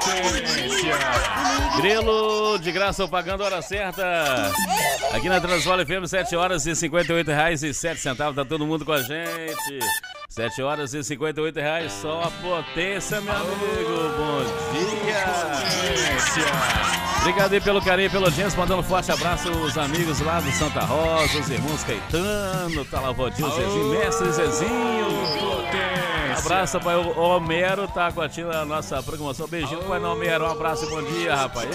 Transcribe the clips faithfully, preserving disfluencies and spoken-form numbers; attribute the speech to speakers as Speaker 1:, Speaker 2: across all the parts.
Speaker 1: potência. Grilo de graça pagando a hora certa. Aqui na Transvale F M, sete horas e cinquenta e oito reais e sete centavos. Tá todo mundo com a gente. sete horas e cinquenta e oito reais, só a potência, meu amigo. Bom dia. Obrigado aí pelo carinho, pela audiência. Mandando um forte abraço aos amigos lá do Santa Rosa, os irmãos Caetano, tá lá o Vodinho, Zezinho, mestre Zezinho. Potência. Abraço, pai. O Homero tá curtindo a nossa programação. Beijinho, pai Homero. Um abraço e bom dia, rapaz.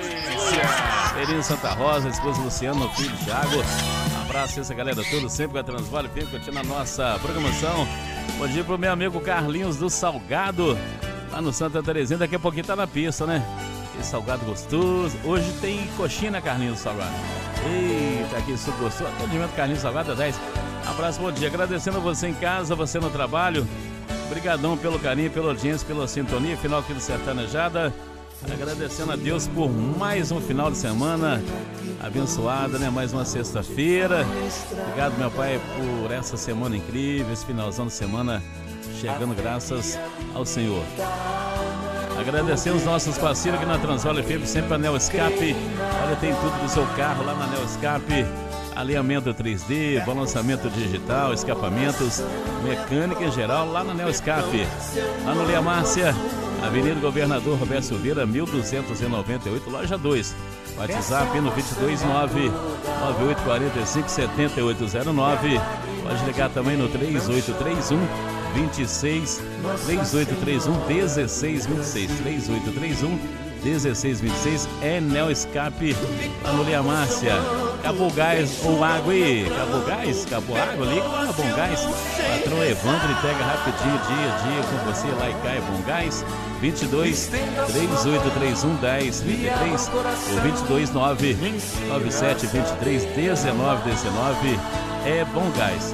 Speaker 1: Ferinho Santa Rosa, esposa Luciano, filho Thiago. Abraço a essa galera toda, sempre com a Transvale F M, curtindo a nossa programação. Bom dia pro meu amigo Carlinhos do Salgado, lá no Santa Terezinha. Daqui a pouquinho tá na pista, né? Esse salgado gostoso. Hoje tem coxinha, né, Carlinhos do Salgado? Eita, que suco gostoso. Atendimento Carlinhos do Salgado, dez. Abraço, bom dia. Agradecendo a você em casa, você no trabalho. Obrigadão pelo carinho, pela audiência, pela sintonia. Final aqui do Sertanejada. Agradecendo a Deus por mais um final de semana abençoada, né? Mais uma sexta-feira. Obrigado, meu pai, por essa semana incrível, esse finalzão de semana chegando graças ao Senhor. Agradecendo os nossos parceiros aqui na Transvale F M, sempre a Neo Escape. Olha, tem tudo do seu carro lá na Neo Escape. Alinhamento três D, balançamento digital, escapamentos, mecânica em geral, lá na Neo Escape. Lá no Leia Márcia, Avenida Governador Roberto Silveira, mil duzentos e noventa e oito, loja dois. WhatsApp no dois dois nove, nove oito quatro cinco, sete oito zero nove. Pode ligar também no três oito três um, dois seis, três oito três um, um seis dois seis, três oito três um, um seis dois seis. É Neo Escape, lá no Leia Márcia. Acabou o gás ou água aí? Acabou o gás? Acabou a água? Liga lá na Bom Gás. Patrão Evandro entrega rapidinho, dia a dia com você lá e cá é Bom Gás. vinte e dois, três oito três um, um zero dois três ou vinte e dois, nove nove sete dois três, um nove um nove. É Bom Gás.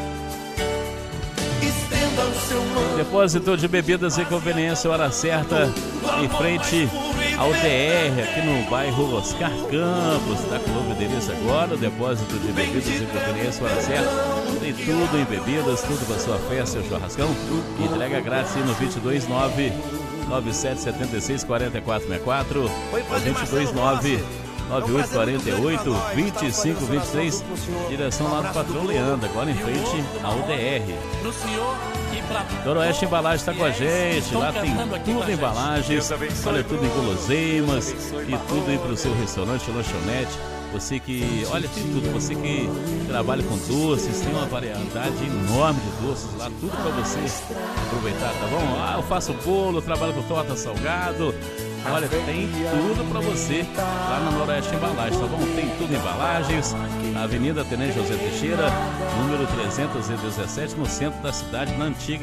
Speaker 1: Depósito de bebidas e conveniência, hora certa, em frente ao D R, aqui no bairro Oscar Campos. Está com o novo endereço agora. Depósito de bebidas e conveniência, hora certa. Tem tudo em bebidas, tudo para sua festa, seu churrascão. Entrega grátis no vinte e dois nove, nove sete sete seis, quatro quatro seis quatro ou vinte e dois nove, nove oito quatro oito, vinte e cinco vinte e três. Direção lá do patrão Leandro, agora em frente ao D R. Noroeste Embalagens está com a gente. Lá tem tudo em embalagens. Olha, tudo em guloseimas e tudo aí para o seu restaurante, lanchonete. Você que, olha, tem tudo. Você que trabalha com doces, tem uma variedade enorme de doces lá, tudo para você aproveitar, tá bom? Ah, eu faço bolo, eu trabalho com torta salgado. Olha, tem tudo para você lá na Noroeste Embalagens, tá bom? Tem tudo em embalagens. Avenida Tenente José Teixeira, número trezentos e dezessete, no centro da cidade, na antiga